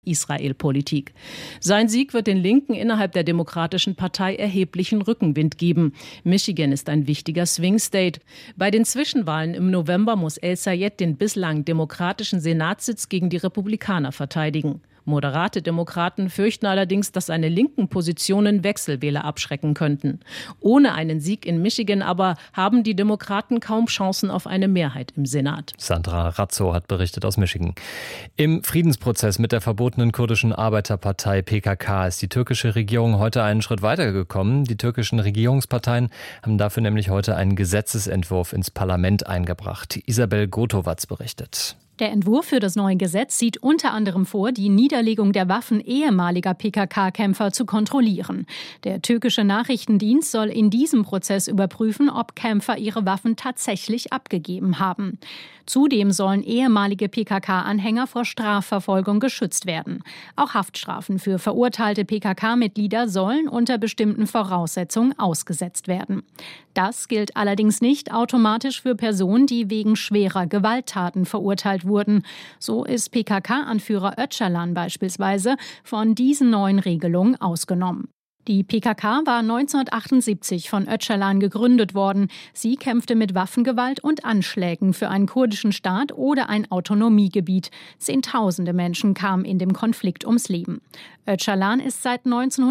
Israel-Politik. Sein Sieg wird den Linken innerhalb der Demokratischen Partei erheblichen Rückenwind geben. Michigan ist ein wichtiger Swing State. Bei den Zwischenwahlen im November muss El Sayed den bislang demokratischen Senatssitz gegen die Republikaner verteidigen. Moderate Demokraten fürchten allerdings, dass seine linken Positionen Wechselwähler abschrecken könnten. Ohne einen Sieg in Michigan aber haben die Demokraten kaum Chancen auf eine Mehrheit im Senat. Sandra Razzo hat berichtet aus Michigan. Im Friedensprozess mit der verbotenen kurdischen Arbeiterpartei PKK ist die türkische Regierung heute einen Schritt weitergekommen. Die türkischen Regierungsparteien haben dafür nämlich heute einen Gesetzesentwurf ins Parlament eingebracht. Isabel Gotowatz berichtet. Der Entwurf für das neue Gesetz sieht unter anderem vor, die Niederlegung der Waffen ehemaliger PKK-Kämpfer zu kontrollieren. Der türkische Nachrichtendienst soll in diesem Prozess überprüfen, ob Kämpfer ihre Waffen tatsächlich abgegeben haben. Zudem sollen ehemalige PKK-Anhänger vor Strafverfolgung geschützt werden. Auch Haftstrafen für verurteilte PKK-Mitglieder sollen unter bestimmten Voraussetzungen ausgesetzt werden. Das gilt allerdings nicht automatisch für Personen, die wegen schwerer Gewalttaten verurteilt wurden. So ist PKK-Anführer Öcalan beispielsweise von diesen neuen Regelungen ausgenommen. Die PKK war 1978 von Öcalan gegründet worden. Sie kämpfte mit Waffengewalt und Anschlägen für einen kurdischen Staat oder ein Autonomiegebiet. Zehntausende Menschen kamen in dem Konflikt ums Leben. Öcalan ist seit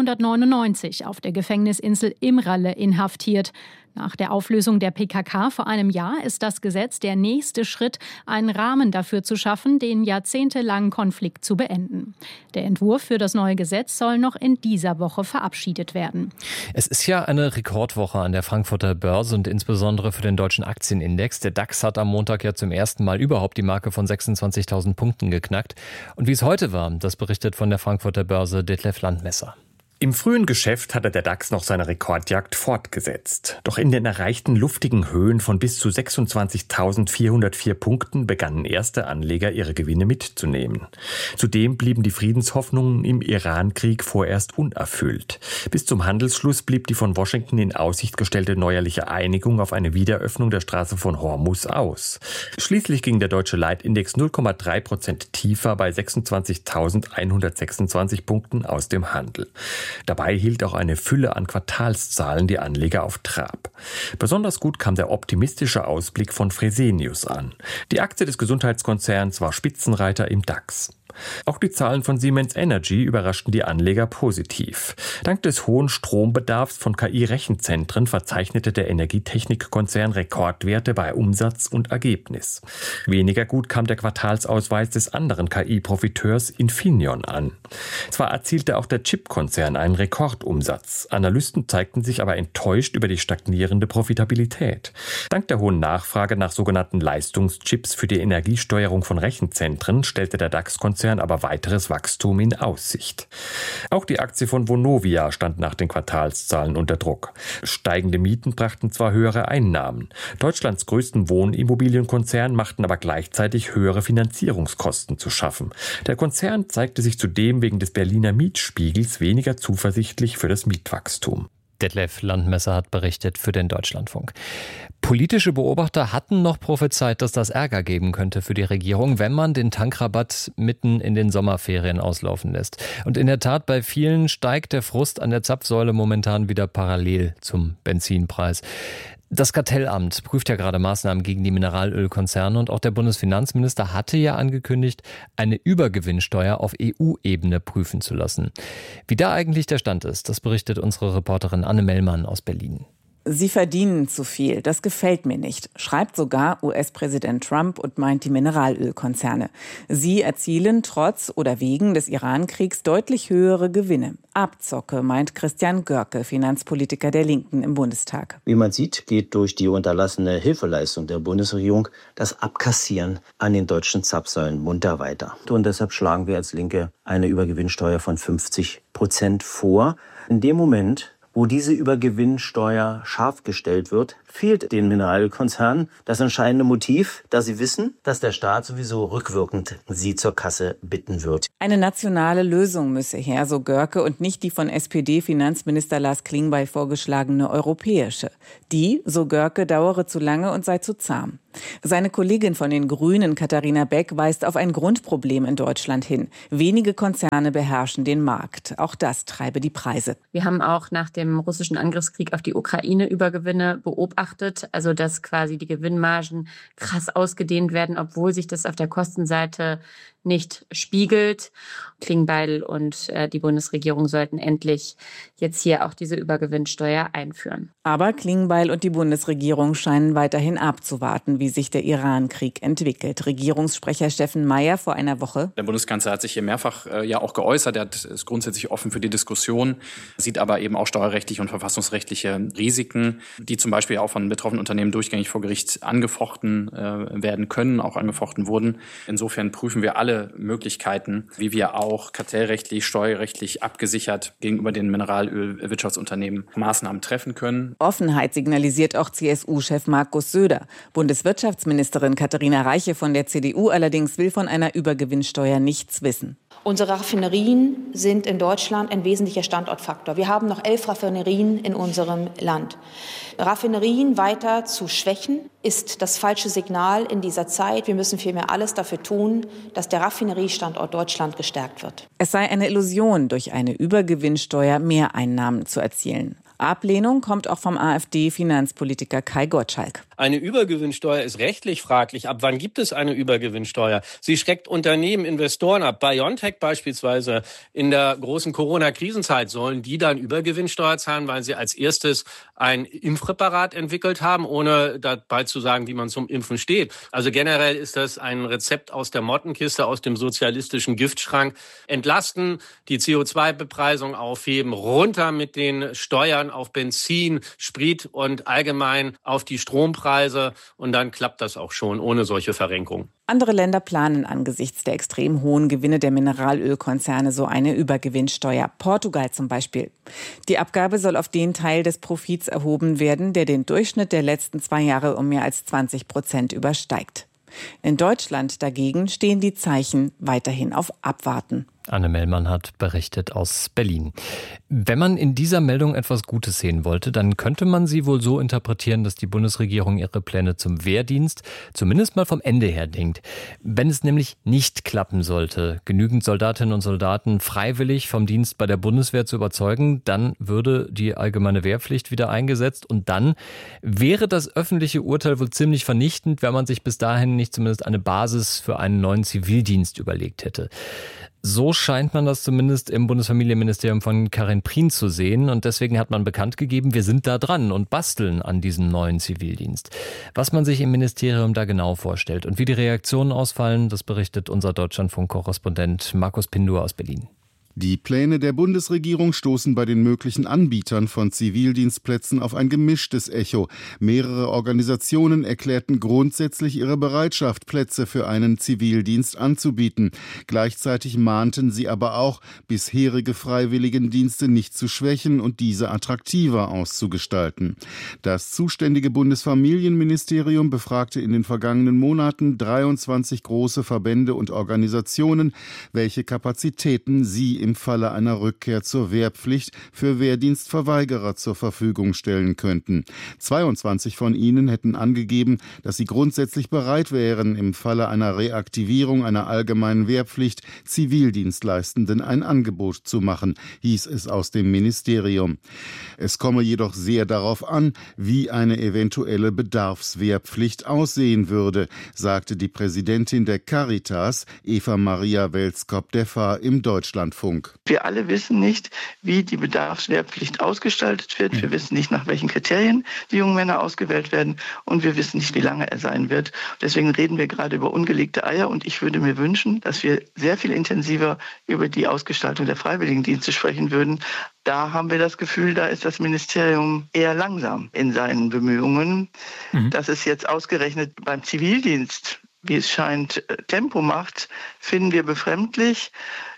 1999 auf der Gefängnisinsel İmralı inhaftiert. Nach der Auflösung der PKK vor einem Jahr ist das Gesetz der nächste Schritt, einen Rahmen dafür zu schaffen, den jahrzehntelangen Konflikt zu beenden. Der Entwurf für das neue Gesetz soll noch in dieser Woche verabschiedet werden. Es ist ja eine Rekordwoche an der Frankfurter Börse und insbesondere für den deutschen Aktienindex. Der DAX hat am Montag ja zum ersten Mal überhaupt die Marke von 26.000 Punkten geknackt. Und wie es heute war, das berichtet von der Frankfurter Börse Detlef Landmesser. Im frühen Geschäft hatte der DAX noch seine Rekordjagd fortgesetzt. Doch in den erreichten luftigen Höhen von bis zu 26.404 Punkten begannen erste Anleger ihre Gewinne mitzunehmen. Zudem blieben die Friedenshoffnungen im Iran-Krieg vorerst unerfüllt. Bis zum Handelsschluss blieb die von Washington in Aussicht gestellte neuerliche Einigung auf eine Wiederöffnung der Straße von Hormuz aus. Schließlich ging der deutsche Leitindex 0,3% tiefer bei 26.126 Punkten aus dem Handel. Dabei hielt auch eine Fülle an Quartalszahlen die Anleger auf Trab. Besonders gut kam der optimistische Ausblick von Fresenius an. Die Aktie des Gesundheitskonzerns war Spitzenreiter im DAX. Auch die Zahlen von Siemens Energy überraschten die Anleger positiv. Dank des hohen Strombedarfs von KI-Rechenzentren verzeichnete der Energietechnikkonzern Rekordwerte bei Umsatz und Ergebnis. Weniger gut kam der Quartalsausweis des anderen KI-Profiteurs Infineon an. Zwar erzielte auch der Chipkonzern einen Rekordumsatz. Analysten zeigten sich aber enttäuscht über die stagnierende Profitabilität. Dank der hohen Nachfrage nach sogenannten Leistungschips für die Energiesteuerung von Rechenzentren stellte der DAX-Konzern aber weiteres Wachstum in Aussicht. Auch die Aktie von Vonovia stand nach den Quartalszahlen unter Druck. Steigende Mieten brachten zwar höhere Einnahmen. Deutschlands größten Wohnimmobilienkonzern machten aber gleichzeitig höhere Finanzierungskosten zu schaffen. Der Konzern zeigte sich zudem wegen des Berliner Mietspiegels weniger zuversichtlich für das Mietwachstum. Detlef Landmesser hat berichtet für den Deutschlandfunk. Politische Beobachter hatten noch prophezeit, dass das Ärger geben könnte für die Regierung, wenn man den Tankrabatt mitten in den Sommerferien auslaufen lässt. Und in der Tat, bei vielen steigt der Frust an der Zapfsäule momentan wieder parallel zum Benzinpreis. Das Kartellamt prüft ja gerade Maßnahmen gegen die Mineralölkonzerne und auch der Bundesfinanzminister hatte ja angekündigt, eine Übergewinnsteuer auf EU-Ebene prüfen zu lassen. Wie da eigentlich der Stand ist, das berichtet unsere Reporterin Anne Mellmann aus Berlin. Sie verdienen zu viel, das gefällt mir nicht, schreibt sogar US-Präsident Trump und meint die Mineralölkonzerne. Sie erzielen trotz oder wegen des Iran-Kriegs deutlich höhere Gewinne. Abzocke, meint Christian Görke, Finanzpolitiker der Linken im Bundestag. Wie man sieht, geht durch die unterlassene Hilfeleistung der Bundesregierung das Abkassieren an den deutschen Zapfsäulen munter weiter. Und deshalb schlagen wir als Linke eine Übergewinnsteuer von 50% vor. In dem Moment, wo diese Übergewinnsteuer scharf gestellt wird, fehlt den Mineralölkonzernen das entscheidende Motiv, da sie wissen, dass der Staat sowieso rückwirkend sie zur Kasse bitten wird. Eine nationale Lösung müsse her, so Görke, und nicht die von SPD-Finanzminister Lars Klingbeil vorgeschlagene europäische. Die, so Görke, dauere zu lange und sei zu zahm. Seine Kollegin von den Grünen, Katharina Beck, weist auf ein Grundproblem in Deutschland hin. Wenige Konzerne beherrschen den Markt. Auch das treibe die Preise. Wir haben auch nach dem russischen Angriffskrieg auf die Ukraine Übergewinne beobachtet. Also dass quasi die Gewinnmargen krass ausgedehnt werden, obwohl sich das auf der Kostenseite nicht spiegelt. Klingbeil und die Bundesregierung sollten endlich jetzt hier auch diese Übergewinnsteuer einführen. Aber Klingbeil und die Bundesregierung scheinen weiterhin abzuwarten, wie sich der Iran-Krieg entwickelt. Regierungssprecher Steffen Mayer vor einer Woche. Der Bundeskanzler hat sich hier mehrfach auch geäußert. Er ist grundsätzlich offen für die Diskussion, sieht aber eben auch steuerrechtliche und verfassungsrechtliche Risiken, die zum Beispiel auch von betroffenen Unternehmen durchgängig vor Gericht angefochten werden können, auch angefochten wurden. Insofern prüfen wir alle Möglichkeiten, wie wir auch kartellrechtlich, steuerrechtlich abgesichert gegenüber den Mineralölwirtschaftsunternehmen Maßnahmen treffen können. Offenheit signalisiert auch CSU-Chef Markus Söder. Bundeswirtschaftsministerin Katharina Reiche von der CDU allerdings will von einer Übergewinnsteuer nichts wissen. Unsere Raffinerien sind in Deutschland ein wesentlicher Standortfaktor. Wir haben noch 11 Raffinerien in unserem Land. Raffinerien weiter zu schwächen, ist das falsche Signal in dieser Zeit. Wir müssen vielmehr alles dafür tun, dass der Raffineriestandort Deutschland gestärkt wird. Es sei eine Illusion, durch eine Übergewinnsteuer Mehreinnahmen zu erzielen. Ablehnung kommt auch vom AfD-Finanzpolitiker Kai Gottschalk. Eine Übergewinnsteuer ist rechtlich fraglich. Ab wann gibt es eine Übergewinnsteuer? Sie schreckt Unternehmen, Investoren ab. BioNTech beispielsweise in der großen Corona-Krisenzeit, sollen die dann Übergewinnsteuer zahlen, weil sie als erstes ein Impfpräparat entwickelt haben, ohne dabei zu sagen, wie man zum Impfen steht. Also generell ist das ein Rezept aus der Mottenkiste, aus dem sozialistischen Giftschrank. Entlasten, die CO2-Bepreisung aufheben, runter mit den Steuern auf Benzin, Sprit und allgemein auf die Strompreise. Und dann klappt das auch schon ohne solche Verrenkung. Andere Länder planen angesichts der extrem hohen Gewinne der Mineralölkonzerne so eine Übergewinnsteuer. Portugal zum Beispiel. Die Abgabe soll auf den Teil des Profits erhoben werden, der den Durchschnitt der letzten 2 Jahre um mehr als 20% übersteigt. In Deutschland dagegen stehen die Zeichen weiterhin auf Abwarten. Anne Mellmann hat berichtet aus Berlin. Wenn man in dieser Meldung etwas Gutes sehen wollte, dann könnte man sie wohl so interpretieren, dass die Bundesregierung ihre Pläne zum Wehrdienst zumindest mal vom Ende her denkt. Wenn es nämlich nicht klappen sollte, genügend Soldatinnen und Soldaten freiwillig vom Dienst bei der Bundeswehr zu überzeugen, dann würde die allgemeine Wehrpflicht wieder eingesetzt und dann wäre das öffentliche Urteil wohl ziemlich vernichtend, wenn man sich bis dahin nicht zumindest eine Basis für einen neuen Zivildienst überlegt hätte. So scheint man das zumindest im Bundesfamilienministerium von Karin Prien zu sehen. Und deswegen hat man bekannt gegeben, wir sind da dran und basteln an diesem neuen Zivildienst. Was man sich im Ministerium da genau vorstellt und wie die Reaktionen ausfallen, das berichtet unser Deutschlandfunk-Korrespondent Markus Pindur aus Berlin. Die Pläne der Bundesregierung stoßen bei den möglichen Anbietern von Zivildienstplätzen auf ein gemischtes Echo. Mehrere Organisationen erklärten grundsätzlich ihre Bereitschaft, Plätze für einen Zivildienst anzubieten. Gleichzeitig mahnten sie aber auch, bisherige Freiwilligendienste nicht zu schwächen und diese attraktiver auszugestalten. Das zuständige Bundesfamilienministerium befragte in den vergangenen Monaten 23 große Verbände und Organisationen, welche Kapazitäten sie im Falle einer Rückkehr zur Wehrpflicht für Wehrdienstverweigerer zur Verfügung stellen könnten. 22 von ihnen hätten angegeben, dass sie grundsätzlich bereit wären, im Falle einer Reaktivierung einer allgemeinen Wehrpflicht Zivildienstleistenden ein Angebot zu machen, hieß es aus dem Ministerium. Es komme jedoch sehr darauf an, wie eine eventuelle Bedarfswehrpflicht aussehen würde, sagte die Präsidentin der Caritas, Eva Maria Welskop-Deffa, im Deutschlandfunk. Wir alle wissen nicht, wie die Bedarfswehrpflicht ausgestaltet wird. Wir wissen nicht, nach welchen Kriterien die jungen Männer ausgewählt werden. Und wir wissen nicht, wie lange er sein wird. Deswegen reden wir gerade über ungelegte Eier. Und ich würde mir wünschen, dass wir sehr viel intensiver über die Ausgestaltung der Freiwilligendienste sprechen würden. Da haben wir das Gefühl, da ist das Ministerium eher langsam in seinen Bemühungen. Dass es jetzt ausgerechnet beim Zivildienst, wie es scheint, Tempo macht, finden wir befremdlich.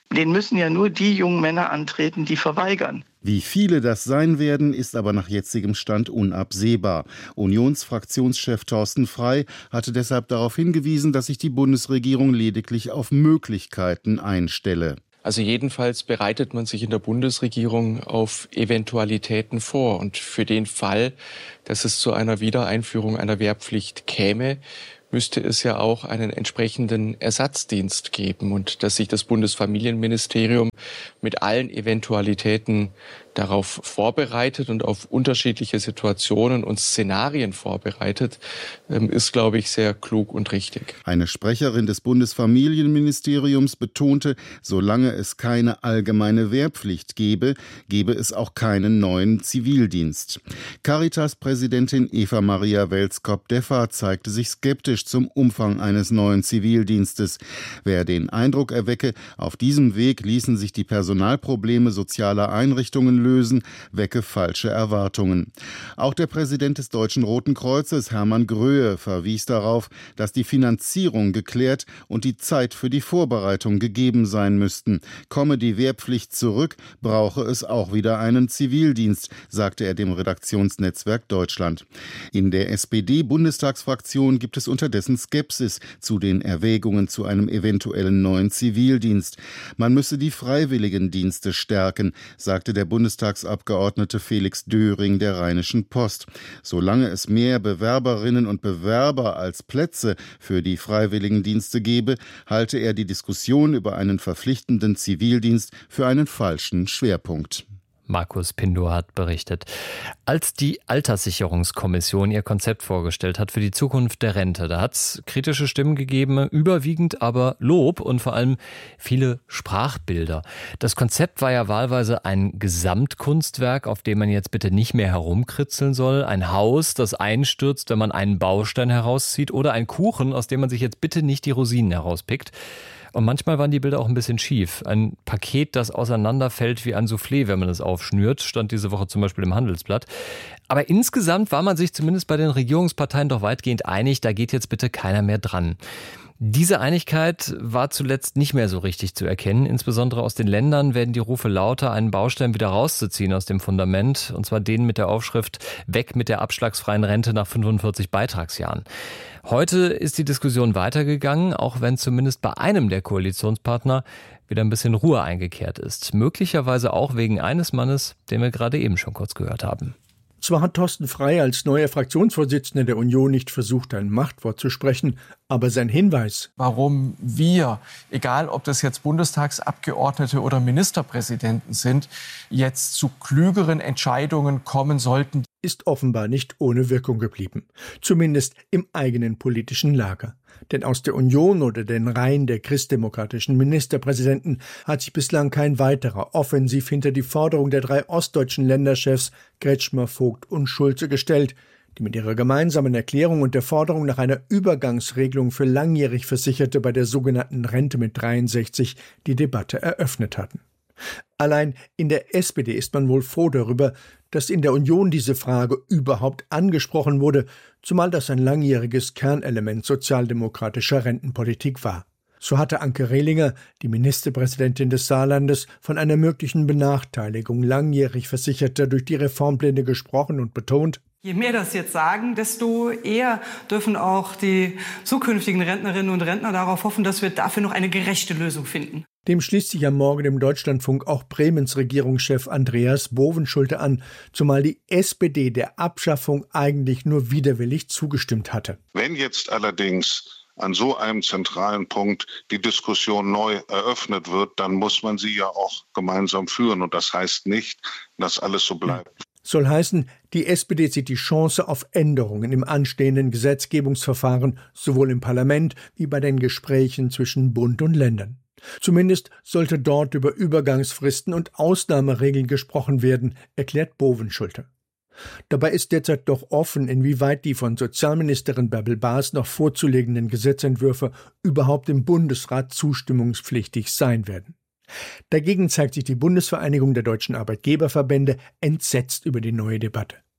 Den müssen ja nur die jungen Männer antreten, die verweigern. Wie viele das sein werden, ist aber nach jetzigem Stand unabsehbar. Unionsfraktionschef Thorsten Frey hatte deshalb darauf hingewiesen, dass sich die Bundesregierung lediglich auf Möglichkeiten einstelle. Also jedenfalls bereitet man sich in der Bundesregierung auf Eventualitäten vor. Und für den Fall, dass es zu einer Wiedereinführung einer Wehrpflicht käme, müsste es ja auch einen entsprechenden Ersatzdienst geben und dass sich das Bundesfamilienministerium mit allen Eventualitäten darauf vorbereitet und auf unterschiedliche Situationen und Szenarien vorbereitet, ist, glaube ich, sehr klug und richtig. Eine Sprecherin des Bundesfamilienministeriums betonte, solange es keine allgemeine Wehrpflicht gebe, gebe es auch keinen neuen Zivildienst. Caritas-Präsidentin Eva-Maria Welskop-Deffa zeigte sich skeptisch zum Umfang eines neuen Zivildienstes. Wer den Eindruck erwecke, auf diesem Weg ließen sich die Personalprobleme sozialer Einrichtungen lösen, wecke falsche Erwartungen. Auch der Präsident des Deutschen Roten Kreuzes, Hermann Gröhe, verwies darauf, dass die Finanzierung geklärt und die Zeit für die Vorbereitung gegeben sein müssten. Komme die Wehrpflicht zurück, brauche es auch wieder einen Zivildienst, sagte er dem Redaktionsnetzwerk Deutschland. In der SPD-Bundestagsfraktion gibt es unterdessen Skepsis zu den Erwägungen zu einem eventuellen neuen Zivildienst. Man müsse die Freiwilligendienste stärken, sagte der Bundestagsabgeordnete Felix Döring der Rheinischen Post. Solange es mehr Bewerberinnen und Bewerber als Plätze für die Freiwilligendienste gebe, halte er die Diskussion über einen verpflichtenden Zivildienst für einen falschen Schwerpunkt. Markus Pindow hat berichtet. Als die Alterssicherungskommission ihr Konzept vorgestellt hat für die Zukunft der Rente, da hat es kritische Stimmen gegeben, überwiegend aber Lob und vor allem viele Sprachbilder. Das Konzept war ja wahlweise ein Gesamtkunstwerk, auf dem man jetzt bitte nicht mehr herumkritzeln soll. Ein Haus, das einstürzt, wenn man einen Baustein herauszieht, oder ein Kuchen, aus dem man sich jetzt bitte nicht die Rosinen herauspickt. Und manchmal waren die Bilder auch ein bisschen schief. Ein Paket, das auseinanderfällt wie ein Soufflé, wenn man es aufschnürt, stand diese Woche zum Beispiel im Handelsblatt. Aber insgesamt war man sich zumindest bei den Regierungsparteien doch weitgehend einig, da geht jetzt bitte keiner mehr dran. Diese Einigkeit war zuletzt nicht mehr so richtig zu erkennen. Insbesondere aus den Ländern werden die Rufe lauter, einen Baustein wieder rauszuziehen aus dem Fundament. Und zwar den mit der Aufschrift „Weg mit der abschlagsfreien Rente nach 45 Beitragsjahren". Heute ist die Diskussion weitergegangen, auch wenn zumindest bei einem der Koalitionspartner wieder ein bisschen Ruhe eingekehrt ist. Möglicherweise auch wegen eines Mannes, den wir gerade eben schon kurz gehört haben. Zwar hat Thorsten Frey als neuer Fraktionsvorsitzender der Union nicht versucht, ein Machtwort zu sprechen, aber sein Hinweis, warum wir, egal ob das jetzt Bundestagsabgeordnete oder Ministerpräsidenten sind, jetzt zu klügeren Entscheidungen kommen sollten, ist offenbar nicht ohne Wirkung geblieben. Zumindest im eigenen politischen Lager. Denn aus der Union oder den Reihen der christdemokratischen Ministerpräsidenten hat sich bislang kein weiterer offensiv hinter die Forderung der 3 ostdeutschen Länderchefs Kretschmer, Vogt und Schulze gestellt, die mit ihrer gemeinsamen Erklärung und der Forderung nach einer Übergangsregelung für langjährig Versicherte bei der sogenannten Rente mit 63 die Debatte eröffnet hatten. Allein in der SPD ist man wohl froh darüber, dass in der Union diese Frage überhaupt angesprochen wurde, zumal das ein langjähriges Kernelement sozialdemokratischer Rentenpolitik war. So hatte Anke Rehlinger, die Ministerpräsidentin des Saarlandes, von einer möglichen Benachteiligung langjährig Versicherter durch die Reformpläne gesprochen und betont: Je mehr das jetzt sagen, desto eher dürfen auch die zukünftigen Rentnerinnen und Rentner darauf hoffen, dass wir dafür noch eine gerechte Lösung finden. Dem schließt sich am Morgen im Deutschlandfunk auch Bremens Regierungschef Andreas Bovenschulte an, zumal die SPD der Abschaffung eigentlich nur widerwillig zugestimmt hatte. Wenn jetzt allerdings an so einem zentralen Punkt die Diskussion neu eröffnet wird, dann muss man sie ja auch gemeinsam führen. Und das heißt nicht, dass alles so bleibt. Soll heißen, die SPD sieht die Chance auf Änderungen im anstehenden Gesetzgebungsverfahren, sowohl im Parlament wie bei den Gesprächen zwischen Bund und Ländern. Zumindest sollte dort über Übergangsfristen und Ausnahmeregeln gesprochen werden, erklärt Bovenschulte. Dabei ist derzeit noch offen, inwieweit die von Sozialministerin Bärbel Baas noch vorzulegenden Gesetzentwürfe überhaupt im Bundesrat zustimmungspflichtig sein werden. Dagegen zeigt sich die Bundesvereinigung der deutschen Arbeitgeberverbände entsetzt über die neue Debatte.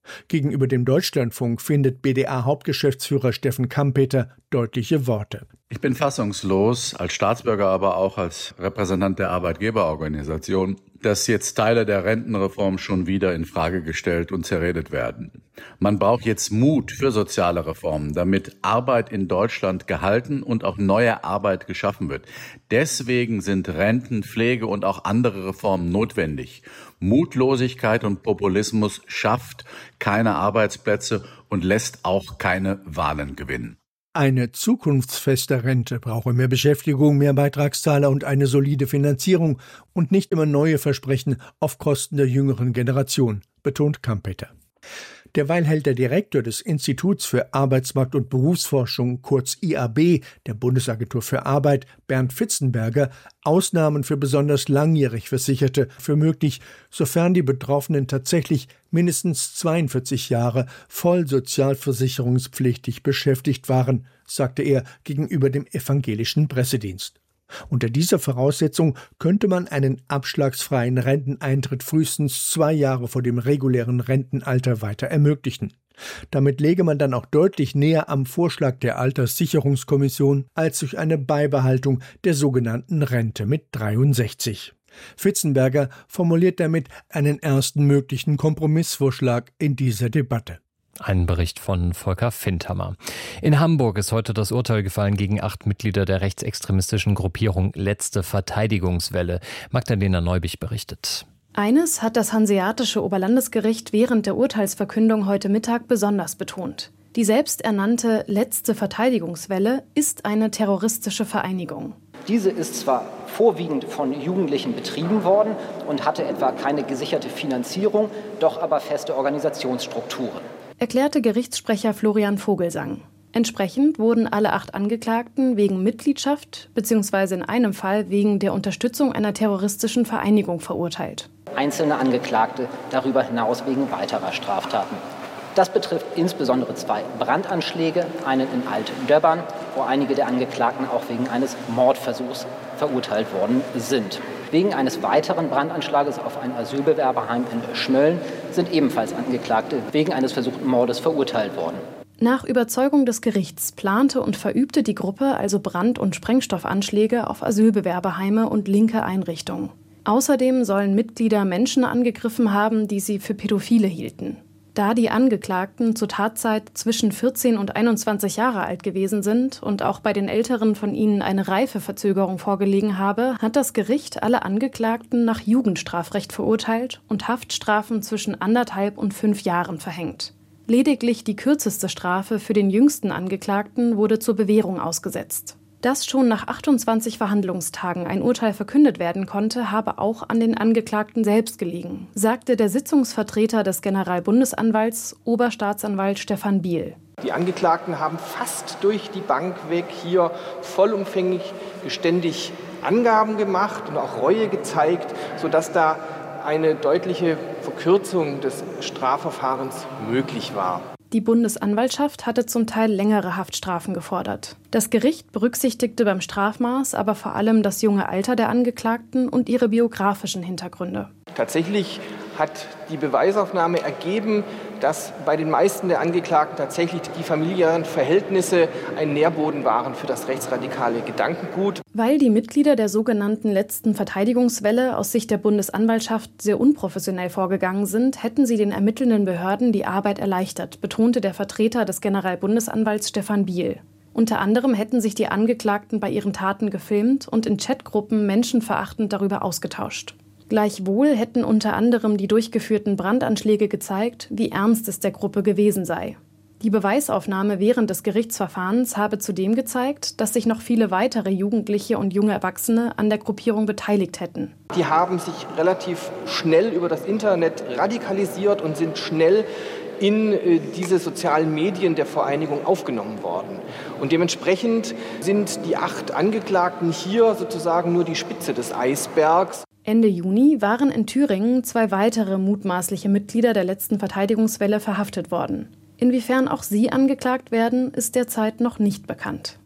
Gegenüber dem Deutschlandfunk findet BDA-Hauptgeschäftsführer Steffen Kampeter deutliche Worte. Ich bin fassungslos, als Staatsbürger, aber auch als Repräsentant der Arbeitgeberorganisation, dass jetzt Teile der Rentenreform schon wieder in Frage gestellt und zerredet werden. Man braucht jetzt Mut für soziale Reformen, damit Arbeit in Deutschland gehalten und auch neue Arbeit geschaffen wird. Deswegen sind Renten, Pflege und auch andere Reformen notwendig. Mutlosigkeit und Populismus schafft keine Arbeitsplätze und lässt auch keine Wahlen gewinnen. Eine zukunftsfeste Rente brauche mehr Beschäftigung, mehr Beitragszahler und eine solide Finanzierung und nicht immer neue Versprechen auf Kosten der jüngeren Generation, betont Kampeter. Derweil hält der Direktor des Instituts für Arbeitsmarkt- und Berufsforschung, kurz IAB, der Bundesagentur für Arbeit, Bernd Fitzenberger, Ausnahmen für besonders langjährig Versicherte für möglich, sofern die Betroffenen tatsächlich mindestens 42 Jahre voll sozialversicherungspflichtig beschäftigt waren, sagte er gegenüber dem evangelischen Pressedienst. Unter dieser Voraussetzung könnte man einen abschlagsfreien Renteneintritt frühestens 2 Jahre vor dem regulären Rentenalter weiter ermöglichen. Damit läge man dann auch deutlich näher am Vorschlag der Alterssicherungskommission als durch eine Beibehaltung der sogenannten Rente mit 63. Fitzenberger formuliert damit einen ersten möglichen Kompromissvorschlag in dieser Debatte. Ein Bericht von Volker Findhammer. In Hamburg ist heute das Urteil gefallen gegen 8 Mitglieder der rechtsextremistischen Gruppierung Letzte Verteidigungswelle. Magdalena Neubich berichtet. Eines hat das Hanseatische Oberlandesgericht während der Urteilsverkündung heute Mittag besonders betont. Die selbsternannte Letzte Verteidigungswelle ist eine terroristische Vereinigung. Diese ist zwar vorwiegend von Jugendlichen betrieben worden und hatte etwa keine gesicherte Finanzierung, doch aber feste Organisationsstrukturen, erklärte Gerichtssprecher Florian Vogelsang. Entsprechend wurden alle 8 Angeklagten wegen Mitgliedschaft bzw. in einem Fall wegen der Unterstützung einer terroristischen Vereinigung verurteilt. Einzelne Angeklagte darüber hinaus wegen weiterer Straftaten. Das betrifft insbesondere 2 Brandanschläge, einen in Alt-Döbbern, wo einige der Angeklagten auch wegen eines Mordversuchs verurteilt worden sind. Wegen eines weiteren Brandanschlages auf ein Asylbewerberheim in Schmölln sind ebenfalls Angeklagte wegen eines versuchten Mordes verurteilt worden. Nach Überzeugung des Gerichts plante und verübte die Gruppe also Brand- und Sprengstoffanschläge auf Asylbewerberheime und linke Einrichtungen. Außerdem sollen Mitglieder Menschen angegriffen haben, die sie für Pädophile hielten. Da die Angeklagten zur Tatzeit zwischen 14 und 21 Jahre alt gewesen sind und auch bei den Älteren von ihnen eine Reifeverzögerung vorgelegen habe, hat das Gericht alle Angeklagten nach Jugendstrafrecht verurteilt und Haftstrafen zwischen 1,5 und 5 Jahren verhängt. Lediglich die kürzeste Strafe für den jüngsten Angeklagten wurde zur Bewährung ausgesetzt. Dass schon nach 28 Verhandlungstagen ein Urteil verkündet werden konnte, habe auch an den Angeklagten selbst gelegen, sagte der Sitzungsvertreter des Generalbundesanwalts, Oberstaatsanwalt Stefan Biel. Die Angeklagten haben fast durch die Bank weg hier vollumfänglich geständig Angaben gemacht und auch Reue gezeigt, sodass da eine deutliche Verkürzung des Strafverfahrens möglich war. Die Bundesanwaltschaft hatte zum Teil längere Haftstrafen gefordert. Das Gericht berücksichtigte beim Strafmaß aber vor allem das junge Alter der Angeklagten und ihre biografischen Hintergründe. Tatsächlich hat die Beweisaufnahme ergeben, dass bei den meisten der Angeklagten tatsächlich die familiären Verhältnisse ein Nährboden waren für das rechtsradikale Gedankengut. Weil die Mitglieder der sogenannten Letzten Verteidigungswelle aus Sicht der Bundesanwaltschaft sehr unprofessionell vorgegangen sind, hätten sie den ermittelnden Behörden die Arbeit erleichtert, betonte der Vertreter des Generalbundesanwalts Stefan Biel. Unter anderem hätten sich die Angeklagten bei ihren Taten gefilmt und in Chatgruppen menschenverachtend darüber ausgetauscht. Gleichwohl hätten unter anderem die durchgeführten Brandanschläge gezeigt, wie ernst es der Gruppe gewesen sei. Die Beweisaufnahme während des Gerichtsverfahrens habe zudem gezeigt, dass sich noch viele weitere Jugendliche und junge Erwachsene an der Gruppierung beteiligt hätten. Die haben sich relativ schnell über das Internet radikalisiert und sind schnell in diese sozialen Medien der Vereinigung aufgenommen worden. Und dementsprechend sind die 8 Angeklagten hier sozusagen nur die Spitze des Eisbergs. Ende Juni waren in Thüringen 2 weitere mutmaßliche Mitglieder der Letzten Verteidigungswelle verhaftet worden. Inwiefern auch sie angeklagt werden, ist derzeit noch nicht bekannt.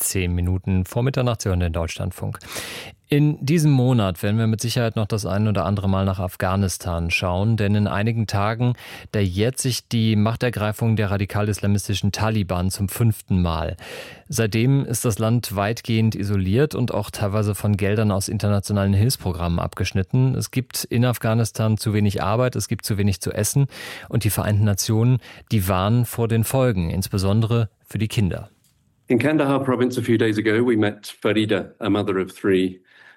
10 Minuten vor Mitternacht. Sie hören den Deutschlandfunk. In diesem Monat werden wir mit Sicherheit noch das ein oder andere Mal nach Afghanistan schauen, denn in einigen Tagen, da jährt sich die Machtergreifung der radikal-islamistischen Taliban zum 5. Mal. Seitdem ist das Land weitgehend isoliert und auch teilweise von Geldern aus internationalen Hilfsprogrammen abgeschnitten. Es gibt in Afghanistan zu wenig Arbeit, es gibt zu wenig zu essen und die Vereinten Nationen, die warnen vor den Folgen, insbesondere für die Kinder. In Kandahar province a few days ago, we met Farida, a mother of 3.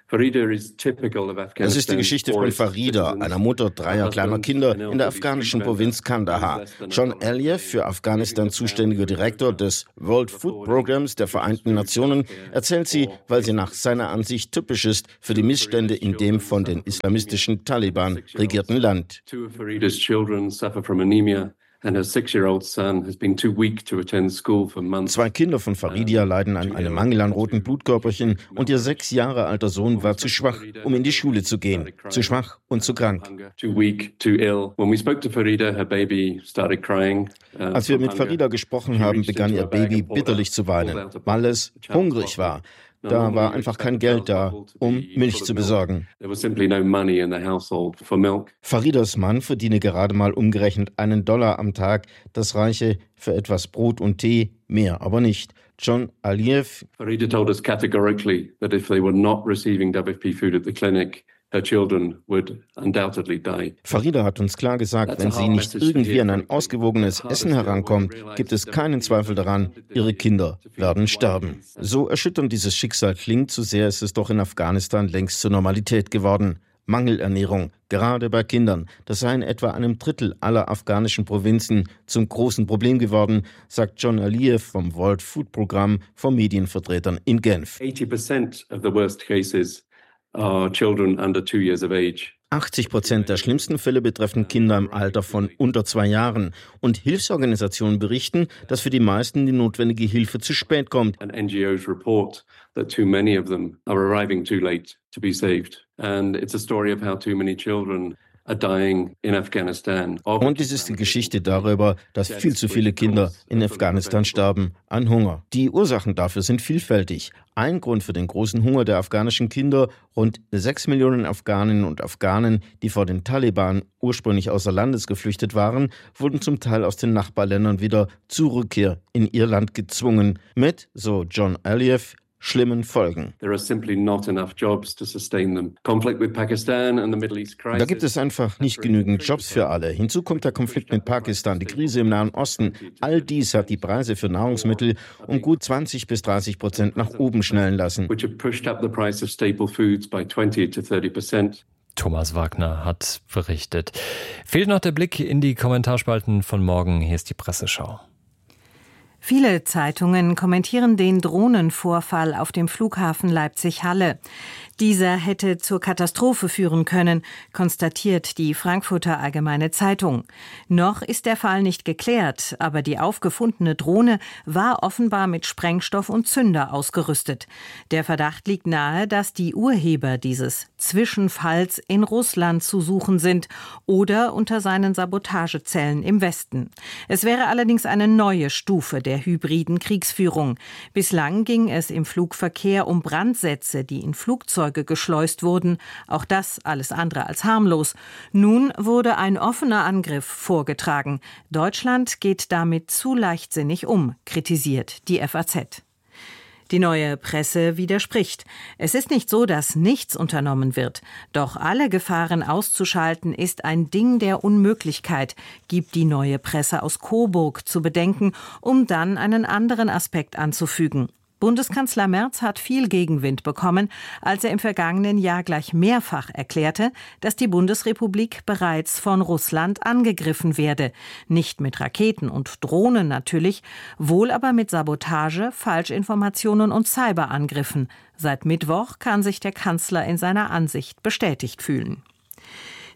Das ist die Geschichte von Farida, einer Mutter 3 kleiner Kinder in der afghanischen Provinz Kandahar. John Aliyev, für Afghanistan zuständiger Direktor des World Food Programs der Vereinten Nationen, erzählt sie, weil sie nach seiner Ansicht typisch ist für die Missstände in dem von den islamistischen Taliban regierten Land. And her 6-year-old son has been too weak to attend school for months. 2 Kinder von Faridia leiden an einem Mangel an roten Blutkörperchen und ihr 6 Jahre alter Sohn war zu schwach, um in die Schule zu gehen. Zu schwach und zu krank. Als wir mit Farida gesprochen haben, begann ihr Baby bitterlich zu weinen, weil es hungrig war. Da war einfach kein Geld da, um Milch zu besorgen. Faridas Mann verdiene gerade mal umgerechnet $1 am Tag. Das reiche für etwas Brot und Tee, mehr aber nicht. John Aliyev. Farida told us categorically that if they were not receiving WFP food at the clinic, her children would undoubtedly die. Farida hat uns klar gesagt, wenn sie nicht irgendwie an ein ausgewogenes Essen herankommt, gibt es keinen Zweifel daran, ihre Kinder werden sterben. So erschütternd dieses Schicksal klingt, so sehr ist es doch in Afghanistan längst zur Normalität geworden. Mangelernährung, gerade bei Kindern, das sei in etwa einem Drittel aller afghanischen Provinzen zum großen Problem geworden, sagt John Aliyev vom World Food Programm vor Medienvertretern in Genf. 80% of the worst cases are children under 2 years of age. 80% der schlimmsten Fälle betreffen Kinder im Alter von unter 2 Jahren. Und Hilfsorganisationen berichten, dass für die meisten die notwendige Hilfe zu spät kommt. And NGOs report that too many of them are arriving too late to be saved. And it's a story of how too many children are dying in Afghanistan. Und es ist die Geschichte darüber, dass viel zu viele Kinder in Afghanistan sterben an Hunger. Die Ursachen dafür sind vielfältig. Ein Grund für den großen Hunger der afghanischen Kinder, rund 6 Millionen Afghaninnen und Afghanen, die vor den Taliban ursprünglich außer Landes geflüchtet waren, wurden zum Teil aus den Nachbarländern wieder zur Rückkehr in ihr Land gezwungen, mit, so John Aliyev, schlimmen Folgen. Da gibt es einfach nicht genügend Jobs für alle. Hinzu kommt der Konflikt mit Pakistan, die Krise im Nahen Osten. All dies hat die Preise für Nahrungsmittel um gut 20-30% nach oben schnellen lassen. Thomas Wagner hat berichtet. Fehlt noch der Blick in die Kommentarspalten von morgen. Hier ist die Presseschau. Viele Zeitungen kommentieren den Drohnenvorfall auf dem Flughafen Leipzig-Halle. Dieser hätte zur Katastrophe führen können, konstatiert die Frankfurter Allgemeine Zeitung. Noch ist der Fall nicht geklärt, aber die aufgefundene Drohne war offenbar mit Sprengstoff und Zünder ausgerüstet. Der Verdacht liegt nahe, dass die Urheber dieses Zwischenfalls in Russland zu suchen sind oder unter seinen Sabotagezellen im Westen. Es wäre allerdings eine neue Stufe der hybriden Kriegsführung. Bislang ging es im Flugverkehr um Brandsätze, die in Flugzeuge geschleust wurden. Auch das alles andere als harmlos. Nun wurde ein offener Angriff vorgetragen. Deutschland geht damit zu leichtsinnig um, kritisiert die FAZ. Die Neue Presse widerspricht. Es ist nicht so, dass nichts unternommen wird. Doch alle Gefahren auszuschalten ist ein Ding der Unmöglichkeit, gibt die Neue Presse aus Coburg zu bedenken, um dann einen anderen Aspekt anzufügen. Bundeskanzler Merz hat viel Gegenwind bekommen, als er im vergangenen Jahr gleich mehrfach erklärte, dass die Bundesrepublik bereits von Russland angegriffen werde. Nicht mit Raketen und Drohnen natürlich, wohl aber mit Sabotage, Falschinformationen und Cyberangriffen. Seit Mittwoch kann sich der Kanzler in seiner Ansicht bestätigt fühlen.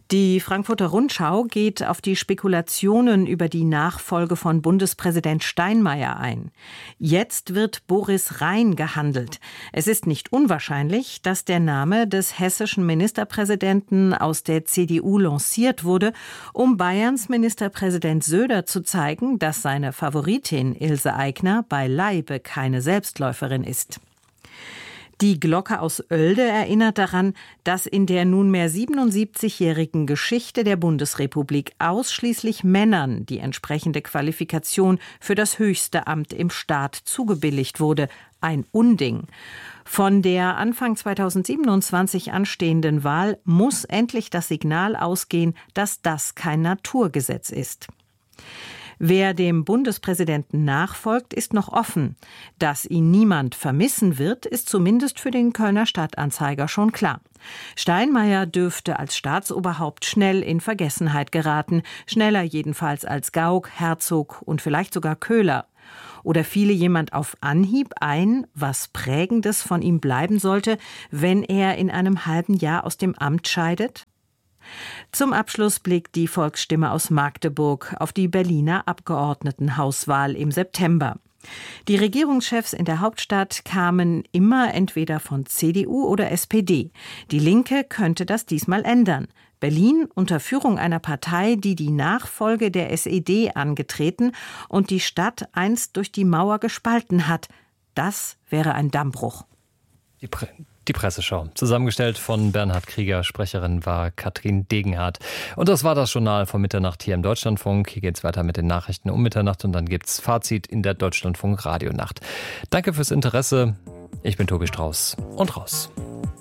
Die Frankfurter Rundschau geht auf die Spekulationen über die Nachfolge von Bundespräsident Steinmeier ein. Jetzt wird Boris Rhein gehandelt. Es ist nicht unwahrscheinlich, dass der Name des hessischen Ministerpräsidenten aus der CDU lanciert wurde, um Bayerns Ministerpräsident Söder zu zeigen, dass seine Favoritin Ilse Aigner beileibe keine Selbstläuferin ist. Die Glocke aus Oelde erinnert daran, dass in der nunmehr 77-jährigen Geschichte der Bundesrepublik ausschließlich Männern die entsprechende Qualifikation für das höchste Amt im Staat zugebilligt wurde. Ein Unding. Von der Anfang 2027 anstehenden Wahl muss endlich das Signal ausgehen, dass das kein Naturgesetz ist. Wer dem Bundespräsidenten nachfolgt, ist noch offen. Dass ihn niemand vermissen wird, ist zumindest für den Kölner Stadtanzeiger schon klar. Steinmeier dürfte als Staatsoberhaupt schnell in Vergessenheit geraten, schneller jedenfalls als Gauck, Herzog und vielleicht sogar Köhler. Oder fiele jemand auf Anhieb ein, was Prägendes von ihm bleiben sollte, wenn er in einem halben Jahr aus dem Amt scheidet? Zum Abschluss blickt die Volksstimme aus Magdeburg auf die Berliner Abgeordnetenhauswahl im September. Die Regierungschefs in der Hauptstadt kamen immer entweder von CDU oder SPD. Die Linke könnte das diesmal ändern. Berlin unter Führung einer Partei, die die Nachfolge der SED angetreten und die Stadt einst durch die Mauer gespalten hat. Das wäre ein Dammbruch. Die Presseschau. Zusammengestellt von Bernhard Krieger, Sprecherin war Katrin Degenhardt. Und das war das Journal von Mitternacht hier im Deutschlandfunk. Hier geht's weiter mit den Nachrichten um Mitternacht und dann gibt's Fazit in der Deutschlandfunk Radionacht. Danke fürs Interesse. Ich bin Tobi Strauß und raus.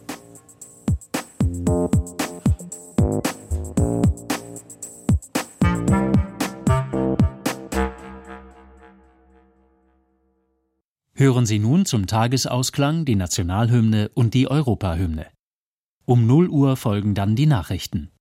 Hören Sie nun zum Tagesausklang die Nationalhymne und die Europahymne. Um 0 Uhr folgen dann die Nachrichten.